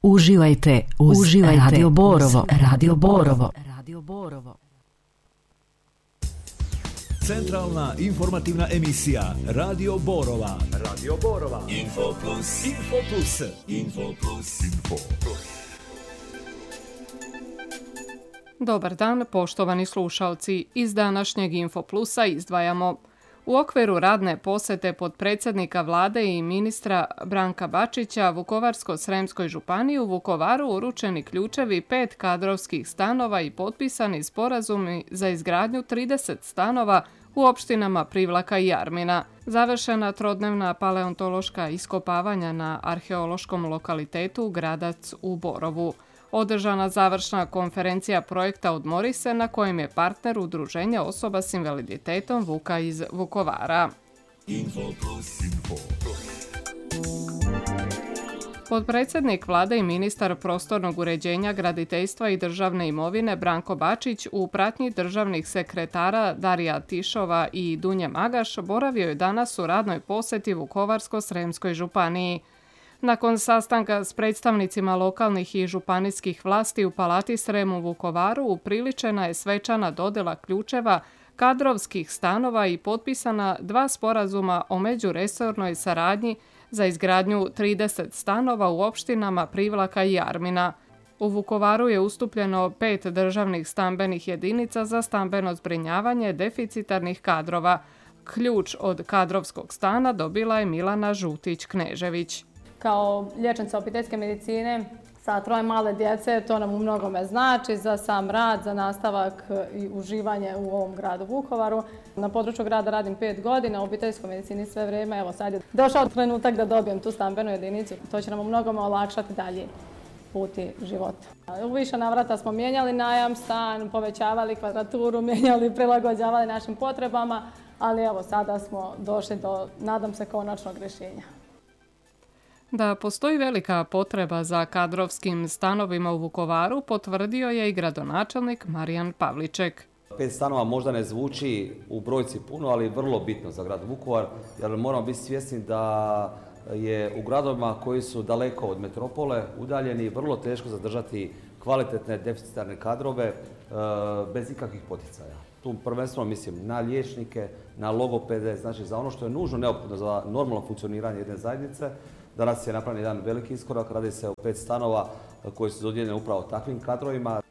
Uživajte uz Radio Borovo. Radio Borovo. Radio Borovo. Centralna informativna emisija Radio Borova. Radio Borova. Info Plus. Info Plus. Info Plus. Info Plus. Dobar dan, poštovani slušalci. Iz današnjeg Info Plusa izdvajamo: u okviru radne posjete potpredsjednika vlade i ministra Branka Bačića Vukovarsko-srijemskoj županiji u Vukovaru uručeni ključevi 5 kadrovskih stanova i potpisani sporazumi za izgradnju 30 stanova u opštinama Privlaka i Jarmina. Završena trodnevna paleontološka iskopavanja na arheološkom lokalitetu Gradac u Borovu. Održana završna konferencija projekta Odmori se, na kojem je partner udruženje osoba s invaliditetom Vuka iz Vukovara. Potpredsjednik vlade i ministar prostornog uređenja, graditeljstva i državne imovine Branko Bačić u pratnji državnih sekretara Darija Tišova i Dunje Magaš boravio je danas u radnoj posjeti Vukovarsko-srijemskoj županiji. Nakon sastanka s predstavnicima lokalnih i županijskih vlasti u Palati Srem u Vukovaru upriličena je svečana dodjela ključeva kadrovskih stanova i potpisana 2 sporazuma o međuresornoj saradnji za izgradnju 30 stanova u opštinama Privlaka i Jarmina. U Vukovaru je ustupljeno 5 državnih stambenih jedinica za stambeno zbrinjavanje deficitarnih kadrova. Ključ od kadrovskog stana dobila je Milana Žutić-Knežević. Kao liječnica obiteljske medicine sa 3 male djece, to nam u mnogome znači za sam rad, za nastavak i uživanje u ovom gradu Vukovaru. Na području grada radim 5 godina, u obiteljskoj medicini sve vrijeme. Evo sad je došao trenutak da dobijem tu stambenu jedinicu. To će nam u mnogome olakšati dalje puti života. U više navrata smo mijenjali najam stan, povećavali kvadraturu, mijenjali, prilagođavali našim potrebama, ali evo sada smo došli do, nadam se, konačnog rješenja. Da postoji velika potreba za kadrovskim stanovima u Vukovaru potvrdio je i gradonačelnik Marijan Pavliček. 5 stanova možda ne zvuči u brojci puno, ali vrlo bitno za grad Vukovar, jer moramo biti svjesni da je u gradovima koji su daleko od metropole udaljeni vrlo teško zadržati kvalitetne deficitarne kadrove bez ikakvih poticaja. Tu prvenstveno mislim na liječnike, na logopede, znači za ono što je nužno neophodno za normalno funkcioniranje jedne zajednice. Danas je napravljen jedan veliki iskorak, radi se o 5 stanova koji su dodijeljeni upravo takvim kadrovima.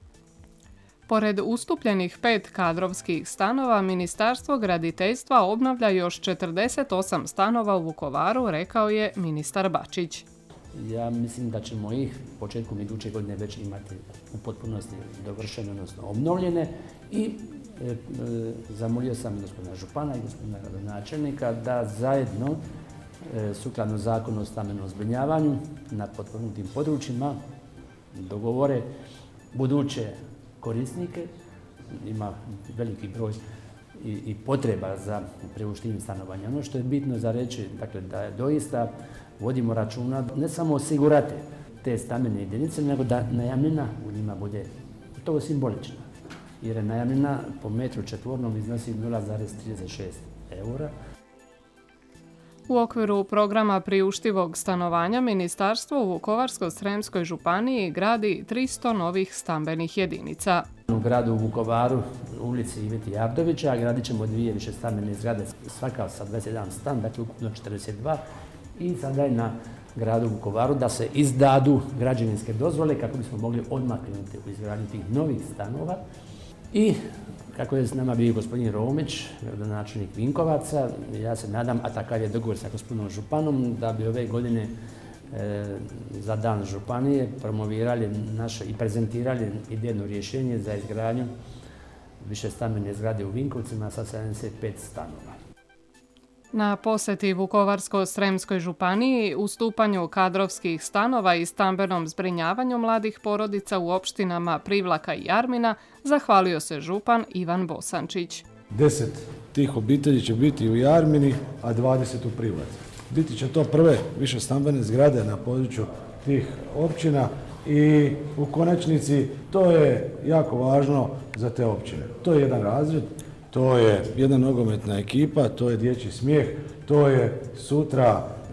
Pored ustupljenih 5 kadrovskih stanova, Ministarstvo graditeljstva obnavlja još 48 stanova u Vukovaru, rekao je ministar Bačić. Ja mislim da ćemo ih početkom iduće godine već imati u potpunosti dovršene, odnosno obnovljene, i zamolio sam gospodina župana i gospodina gradonačelnika da zajedno sukladno zakonu o stambenom zbrinjavanju na potpomognutim područjima dogovore buduće korisnike. Ima veliki broj i potreba za priuštivim stanovanjem. Ono što je bitno za reći, dakle, da je doista vodimo računa ne samo osigurati te stambene jedinice, nego da najamnina u njima bude gotovo simbolična. Jer je najamnina po metru četvornom iznosi 0,36 eura. U okviru programa priuštivog stanovanja Ministarstvo u Vukovarsko-srijemskoj županiji gradi 300 novih stambenih jedinica. U gradu Vukovaru, u ulici Iveti Javdovića, gradit ćemo 2 višestambene zgrade, svaka sa 21 stan, dakle ukupno 42. I sada je na gradu Vukovaru da se izdadu građevinske dozvole kako bismo mogli odmah krenuti u izgradnju tih novih stanova. I kako je s nama bio gospodin Romić, gradonačelnik Vinkovaca, ja se nadam, a takav je dogovor sa gospodinom županom, da bi ove godine za dan županije promovirali naše i prezentirali idejno rješenje za izgradnju višestambene zgrade u Vinkovcima sa 75 stanova. Na posjeti Vukovarsko-srijemskoj županiji, ustupanju kadrovskih stanova i stambenom zbrinjavanju mladih porodica u opštinama Privlaka i Jarmina zahvalio se župan Ivan Bosančić. 10 tih obitelji će biti u Jarmini, a 20 u Privlaci. Biti će to prve višestambene zgrade na području tih općina i u konačnici to je jako važno za te općine. To je jedan razred, to je jedna nogometna ekipa, to je dječji smijeh, to je sutra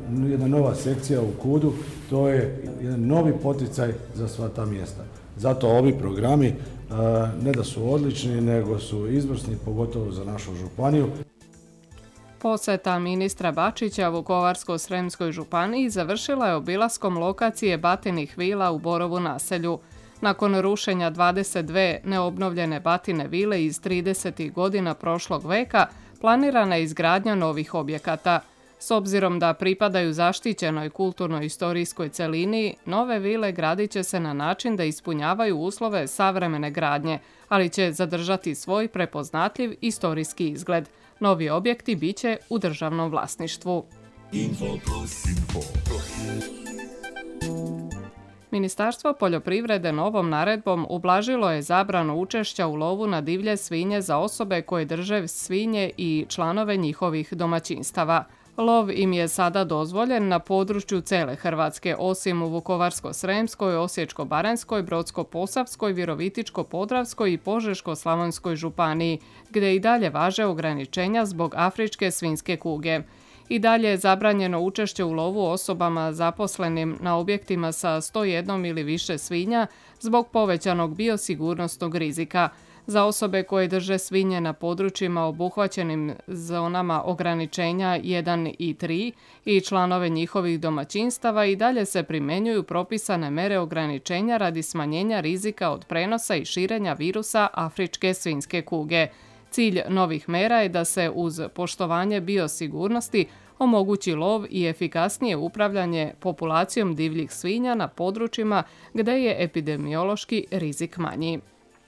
jedna nova sekcija u KUD-u, to je jedan novi poticaj za sva ta mjesta. Zato ovi programi ne da su odlični, nego su izvrsni, pogotovo za našu županiju. Posjeta ministra Bačića Vukovarsko-srijemskoj županiji završila je obilaskom lokacije Batinih vila u Borovu naselju. Nakon rušenja 22 neobnovljene Batine vile iz 30. godina prošlog veka, planirana je izgradnja novih objekata. S obzirom da pripadaju zaštićenoj kulturno-istorijskoj celini, nove vile gradit će se na način da ispunjavaju uslove savremene gradnje, ali će zadržati svoj prepoznatljiv istorijski izgled. Novi objekti bit će u državnom vlasništvu. Ministarstvo poljoprivrede novom naredbom ublažilo je zabranu učešća u lovu na divlje svinje za osobe koje drže svinje i članove njihovih domaćinstava. Lov im je sada dozvoljen na području cele Hrvatske, osim u Vukovarsko-srijemskoj, Osječko-baranjskoj, Brodsko-posavskoj, Virovitičko-podravskoj i Požeško-slavonskoj županiji, gdje i dalje važe ograničenja zbog afričke svinjske kuge. I dalje je zabranjeno učešće u lovu osobama zaposlenim na objektima sa 101 ili više svinja zbog povećanog biosigurnosnog rizika. Za osobe koje drže svinje na područjima obuhvaćenim zonama ograničenja 1 i 3 i članove njihovih domaćinstava i dalje se primjenjuju propisane mere ograničenja radi smanjenja rizika od prenosa i širenja virusa afričke svinjske kuge. Cilj novih mera je da se uz poštovanje biosigurnosti omogući lov i efikasnije upravljanje populacijom divljih svinja na područjima gdje je epidemiološki rizik manji.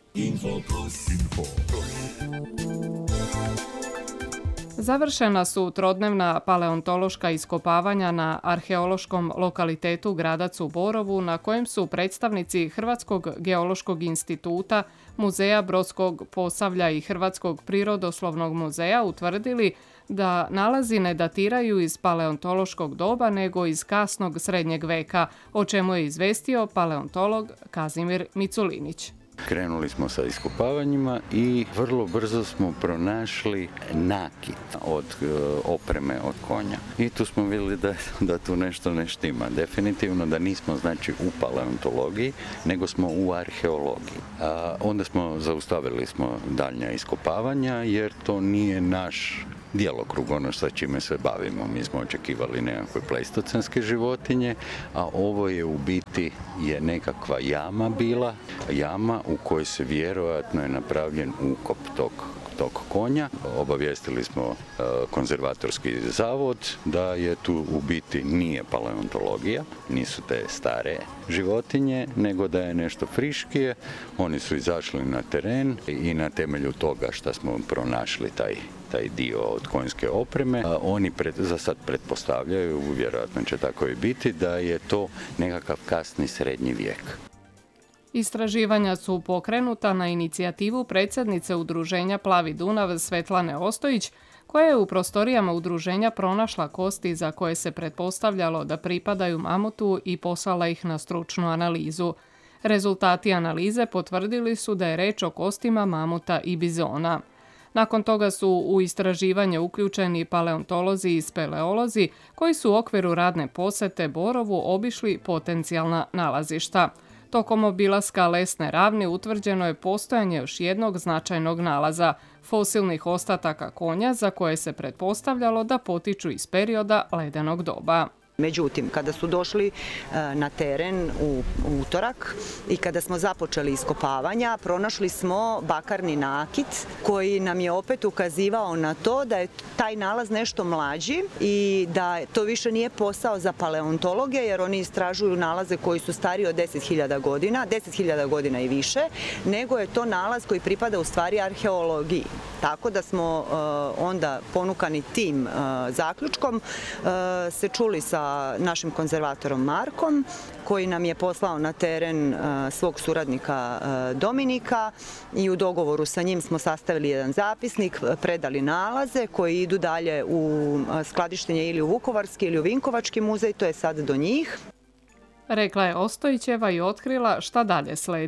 Završena su trodnevna paleontološka iskopavanja na arheološkom lokalitetu Gradac u Borovu, na kojem su predstavnici Hrvatskog geološkog instituta, Muzeja Brodskog Posavlja i Hrvatskog prirodoslovnog muzeja utvrdili da nalazi ne datiraju iz paleontološkog doba nego iz kasnog srednjeg veka, o čemu je izvestio paleontolog Kazimir Miculinić. Krenuli smo sa iskopavanjima i vrlo brzo smo pronašli nakit od opreme od konja. I tu smo vidjeli da tu nešto ne štima. Definitivno da nismo znači u paleontologiji, nego smo u arheologiji. Onda zaustavili smo daljnja iskopavanja jer to nije naš djelokrug, ono sa čime se bavimo. Mi smo očekivali nekakve pleistocenske životinje, a ovo je u biti nekakva jama bila, jama u kojoj se vjerojatno je napravljen ukop tog konja. Obavijestili smo konzervatorski zavod da je tu u biti nije paleontologija, nisu te stare životinje, nego da je nešto friškije. Oni su izašli na teren i na temelju toga što smo pronašli taj dio od konjske opreme, oni za sad pretpostavljaju, vjerojatno će tako i biti, da je to nekakav kasni srednji vijek. Istraživanja su pokrenuta na inicijativu predsjednice Udruženja Plavi Dunav Svetlane Ostojić, koja je u prostorijama udruženja pronašla kosti za koje se pretpostavljalo da pripadaju mamutu i poslala ih na stručnu analizu. Rezultati analize potvrdili su da je reč o kostima mamuta i bizona. Nakon toga su u istraživanje uključeni paleontolozi i speleolozi koji su u okviru radne posjete Borovu obišli potencijalna nalazišta. Tokom obilaska lesne ravni utvrđeno je postojanje još jednog značajnog nalaza, fosilnih ostataka konja za koje se pretpostavljalo da potiču iz perioda ledenog doba. Međutim, kada su došli na teren u utorak i kada smo započeli iskopavanja, pronašli smo bakarni nakit koji nam je opet ukazivao na to da je taj nalaz nešto mlađi i da to više nije posao za paleontologe, jer oni istražuju nalaze koji su stariji od 10.000 godina i više, nego je to nalaz koji pripada u stvari arheologiji. Tako da smo onda ponukani tim zaključkom se čuli sa našim konzervatorom Markom, koji nam je poslao na teren svog suradnika Dominika i u dogovoru sa njim smo sastavili jedan zapisnik, predali nalaze koji idu dalje u skladištenje ili u Vukovarski ili u Vinkovački muzej, to je sad do njih. Rekla je Ostojićeva i otkrila šta dalje sledi.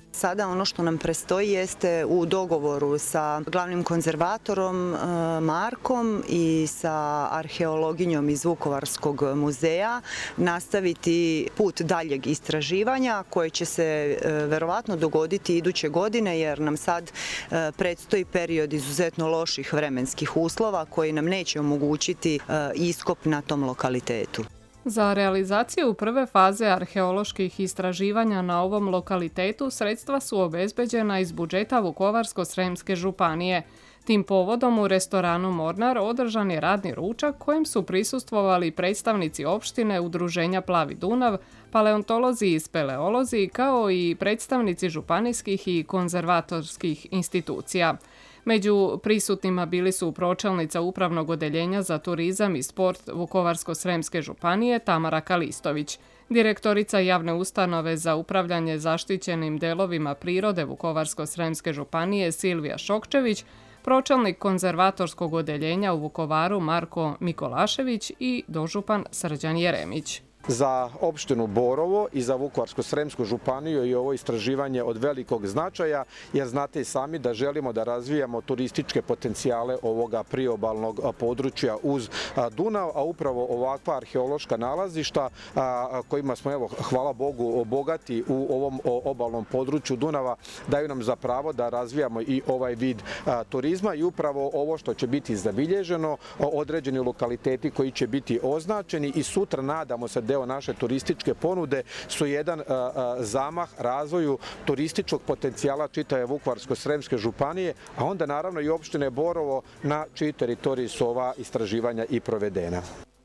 Sada ono što nam prestoji jeste u dogovoru sa glavnim konzervatorom Markom i sa arheologinjom iz Vukovarskog muzeja nastaviti put daljeg istraživanja koje će se verovatno dogoditi iduće godine, jer nam sad predstoji period izuzetno loših vremenskih uslova koji nam neće omogućiti iskop na tom lokalitetu. Za realizaciju prve faze arheoloških istraživanja na ovom lokalitetu sredstva su obezbeđena iz budžeta Vukovarsko-srijemske županije. Tim povodom u restoranu Mornar održan je radni ručak kojem su prisustvovali predstavnici opštine, udruženja Plavi Dunav, paleontolozi i speleolozi kao i predstavnici županijskih i konzervatorskih institucija. Među prisutnima bili su pročelnica Upravnog odeljenja za turizam i sport Vukovarsko-srijemske županije Tamara Kalistović, direktorica javne ustanove za upravljanje zaštićenim delovima prirode Vukovarsko-srijemske županije Silvija Šokčević, pročelnik konzervatorskog odeljenja u Vukovaru Marko Mikolašević i dožupan Srđan Jeremić. Za opštinu Borovo i za Vukovarsko-srijemsku županiju je ovo istraživanje od velikog značaja, jer znate i sami da želimo da razvijamo turističke potencijale ovoga priobalnog područja uz Dunav, a upravo ovakva arheološka nalazišta kojima smo, evo, hvala Bogu, bogati u ovom obalnom području Dunava, daju nam za pravo da razvijamo i ovaj vid turizma i upravo ovo što će biti zabilježeno, određeni lokaliteti koji će biti označeni i sutra nadamo se deo naše turističke ponude su jedan zamah razvoju turističkog potencijala čitave Vukovarsko-srijemske županije, a onda naravno i opštine Borovo na čiji teritoriji su ova istraživanja i provedena.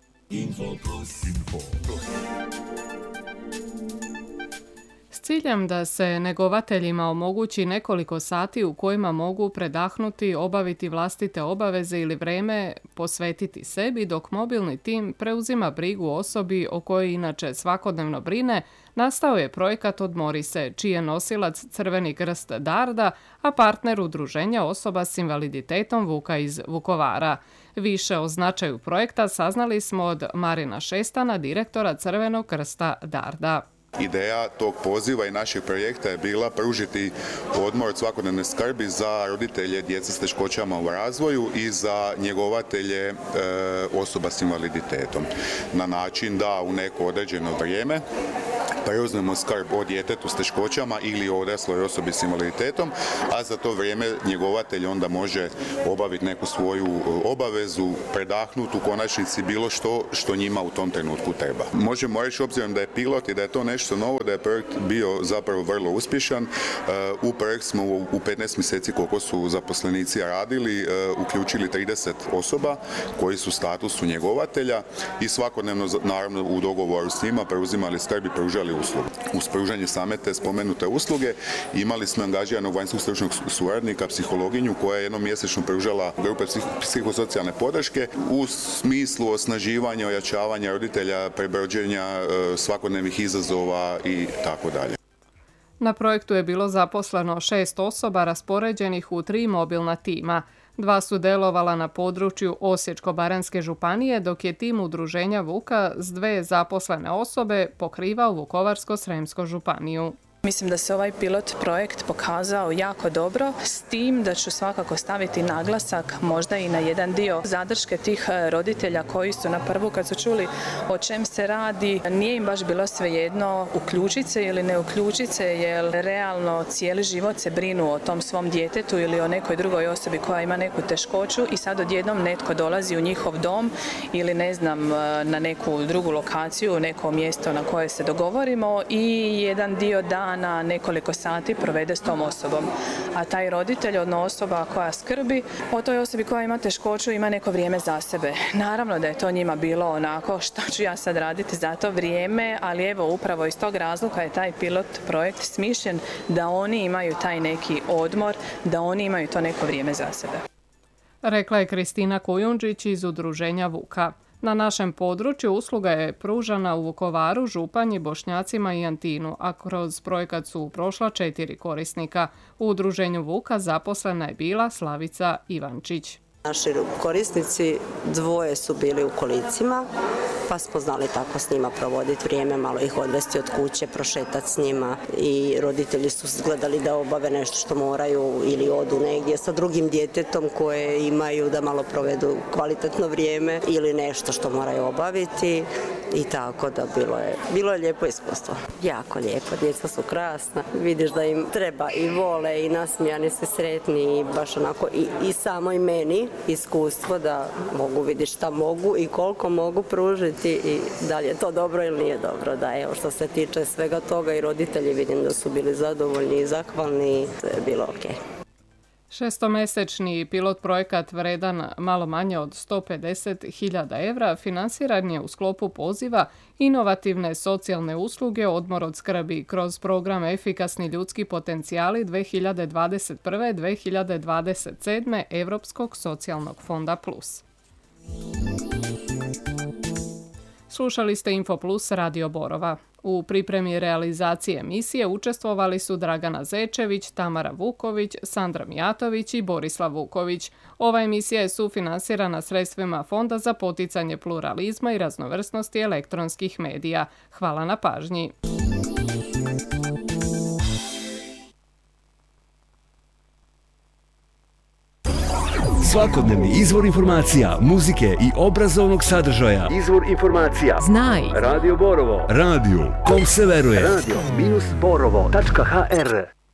S ciljem da se negovateljima omogući nekoliko sati u kojima mogu predahnuti, obaviti vlastite obaveze ili vreme posvetiti sebi, dok mobilni tim preuzima brigu o osobi o kojoj inače svakodnevno brine, nastao je projekat Odmori se, čiji je nosilac Crveni krst Darda, a partner udruženja osoba s invaliditetom Vuka iz Vukovara. Više o značaju projekta saznali smo od Marina Šestana, direktora Crvenog krsta Darda. Ideja tog poziva i našeg projekta je bila pružiti odmor od svakodnevne skrbi za roditelje djece s teškoćama u razvoju i za njegovatelje osoba s invaliditetom. Na način da u neko određeno vrijeme preuzmemo skrb o djetetu s teškoćama ili o odrasloj osobi s invaliditetom, a za to vrijeme njegovatelj onda može obaviti neku svoju obavezu, predahnuti u konačnici bilo što njima u tom trenutku treba. Možemo reći, obzirom da je pilot i da je to nešto novo, da je projekt bio zapravo vrlo uspješan. U projekt smo u 15 mjeseci koliko su zaposlenici radili, uključili 30 osoba koji su u statusu njegovatelja i svakodnevno, naravno u dogovoru s njima, preuzimali skrb i pružali uslugu. Uz pružanje same te spomenute usluge imali smo angažiranog vanjskog stručnog suradnika, psihologinju, koja je jednom mjesečno pružala grupe psihosocijalne podrške u smislu osnaživanja, ojačavanja roditelja, prebrođenja svakodnevnih izazova i tako dalje. Na projektu je bilo zaposleno 6 osoba raspoređenih u 3 mobilna tima. 2 su delovala na području Osječko-baranjske županije, dok je tim udruženja Vuka s 2 zaposlene osobe pokrivao Vukovarsko-srijemsku županiju. Mislim da se ovaj pilot projekt pokazao jako dobro, s tim da ću svakako staviti naglasak možda i na jedan dio zadrške tih roditelja koji su na prvu, kad su čuli o čem se radi, nije im baš bilo svejedno uključiti se ili ne uključiti se, jer realno cijeli život se brinu o tom svom djetetu ili o nekoj drugoj osobi koja ima neku teškoću i sad odjednom netko dolazi u njihov dom ili ne znam na neku drugu lokaciju, neko mjesto na koje se dogovorimo i jedan dio dana na nekoliko sati provede s tom osobom. A taj roditelj, odnosno osoba koja skrbi o toj osobi koja ima teškoću, ima neko vrijeme za sebe. Naravno da je to njima bilo onako, šta ću ja sad raditi za to vrijeme, ali evo upravo iz tog razloga je taj pilot projekt smišljen da oni imaju taj neki odmor, da oni imaju to neko vrijeme za sebe. Rekla je Kristina Kujundžić iz udruženja Vuka. Na našem području usluga je pružana u Vukovaru, Županji, Bošnjacima i Antinu, a kroz projekat su prošla 4 korisnika. U udruženju Vuka zaposlena je bila Slavica Ivančić. Naši korisnici 2 su bili u kolicima, pa smo znali tako s njima provoditi vrijeme, malo ih odvesti od kuće, prošetati s njima i roditelji su gledali da obave nešto što moraju ili odu negdje sa drugim djetetom koje imaju da malo provedu kvalitetno vrijeme ili nešto što moraju obaviti i tako da bilo je lijepo iskustvo. Jako lijepo, djeca su krasna, vidiš da im treba i vole i nasmijani su sretni i baš onako i samo i meni iskustvo da mogu vidjeti šta mogu i koliko mogu pružiti i da li je to dobro ili nije dobro. Da, evo što se tiče svega toga i roditelji vidim da su bili zadovoljni i zahvalni, to je bilo ok. 6-mesečni pilot projekat vredan malo manje od 150.000 evra finansiran je u sklopu poziva Inovativne socijalne usluge, odmor od skrbi kroz program Efikasni ljudski potencijali 2021-2027 Europskog socijalnog fonda Plus. Slušali ste Info Plus Radio Borova. U pripremi realizacije emisije učestvovali su Dragana Zečević, Tamara Vuković, Sandra Mijatović i Borislav Vuković. Ova emisija je sufinansirana sredstvima Fonda za poticanje pluralizma i raznovrsnosti elektronskih medija. Hvala na pažnji. Svakodnevni izvor informacija, muzike i obrazovnog sadržaja. Izvor informacija. Znaj. Radio Borovo. Radio kom se veruje. Radio-borovo.hr